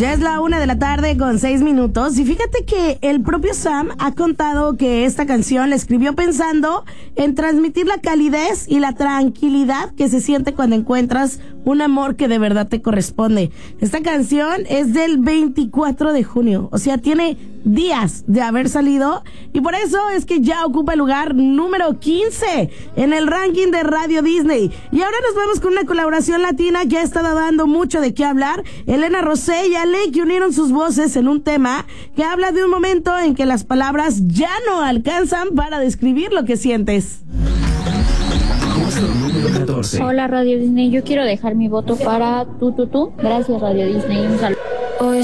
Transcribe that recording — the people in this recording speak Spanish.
Ya es la 1:06 y fíjate que el propio Sam ha contado que esta canción la escribió pensando en transmitir la calidez y la tranquilidad que se siente cuando encuentras un amor que de verdad te corresponde. Esta canción es del 24 de junio, o sea, tiene días de haber salido y por eso es que ya ocupa el lugar número 15 en el ranking de Radio Disney. Y ahora nos vamos con una colaboración latina que ha estado dando mucho de qué hablar. Elena Rosé y Alec unieron sus voces en un tema que habla de un momento en que las palabras ya no alcanzan para describir lo que sientes. Hola Radio Disney, yo quiero dejar mi voto para tú. Gracias Radio Disney, un saludo.